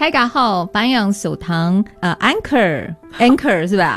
大家好，欢迎收聽Anchor 是吧？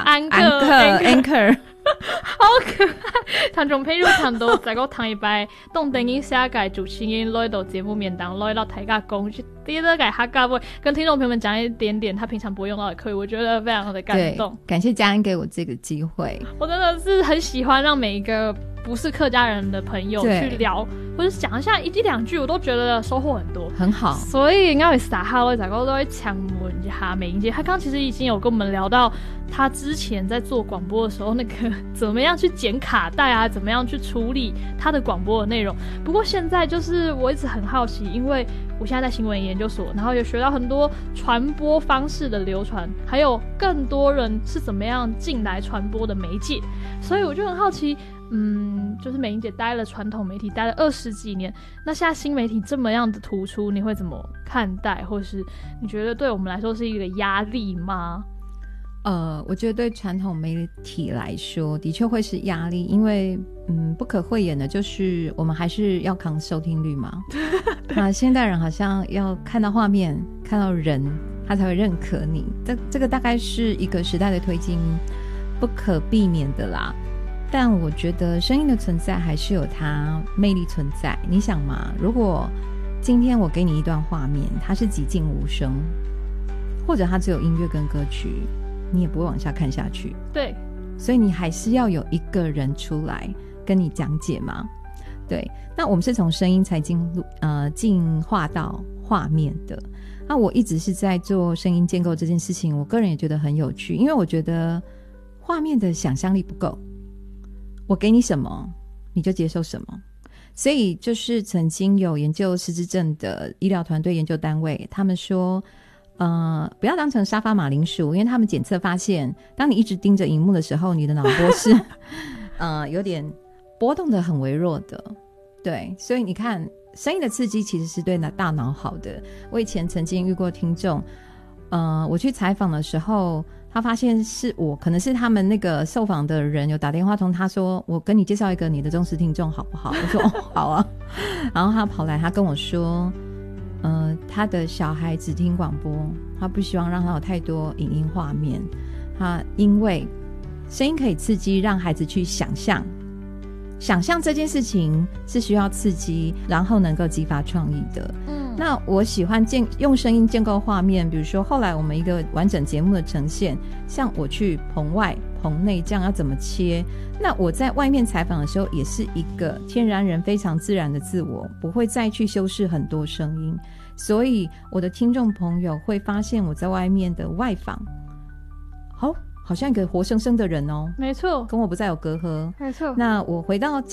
Anchor 好可愛，聽眾朋友聽到在我聽一擺當電影下屆主持人來到節目面當來到大家講第二個客家話，跟聽眾朋友們講一點點他平常不會用到的口語，我覺得非常的感動。 感謝嘉恩給我這個機會， 我真的是很喜歡讓每一個不是客家人的朋友去聊或者講一下一兩句，我都覺得收穫很多， 很好。 所以應該會撒下來，大家都會強問一下美英姐，她剛剛其實已經有跟我們聊到她之前在做廣播的時候，那個怎麼樣去剪卡帶啊，怎麼樣去處理她的廣播的內容。不過現在就是我一直很好奇，因為我現在在新聞研究所，然後也學到很多傳播方式的流傳，還有更多人是怎麼樣進來傳播的媒介，所以我就很好奇，就是美英姐待了傳統媒體待了20幾年，那現在新媒體這麼樣的突出，你會怎麼看待，或是你覺得對我們來說是一個壓力嗎？ 我覺得對傳統媒體來說的確會是壓力，因為不可諱言的就是我們還是要扛收聽率嘛。那現代人好像要看到畫面看到人他才會認可你，這個大概是一個時代的推進不可避免的啦。但我覺得聲音的存在還是有它魅力存在。你想嘛，如果今天我給你一段畫面，它是寂靜無聲，或者它只有音樂跟歌曲，你也不會往下看下去。 對， 所以你還是要有一個人出來跟你講解嘛。對，那我們是從聲音才進化到畫面的。那我一直是在做聲音建構這件事情，我個人也覺得很有趣，因為我覺得畫面的想象力不夠，我給你什麼你就接受什麼。所以就是曾經有研究失智症的醫療團隊研究單位，他們說不要當成沙發馬鈴薯，因為他們檢測發現，當你一直盯着熒幕的時候，你的腦波是有點波動的很微弱的。對，所以你看聲音的刺激其實是對大腦好的。我以前曾經遇過聽眾我去採訪的時候，他發現是我可能是他們那個受訪的人有打電話通他說，我跟你介紹一個你的忠實聽眾好不好？我說哦好啊。然後他跑來他跟我說他的小孩只聽廣播，他不希望讓他有太多影音畫面，他因為聲音可以刺激讓孩子去想象這件事情是需要刺激然後能夠激發創意的。那我喜歡用聲音建構畫面，比如說後來我們一個完整節目的呈現，像我去棚外棚內這樣要怎麼切，那我在外面採訪的時候也是一個天然人非常自然的自我，不會再去修飾很多聲音，所以我的聽眾朋友會發現我在外面的外訪好像一個活生生的人哦， 沒錯， 跟我不再有隔閡， 沒錯。 那我回到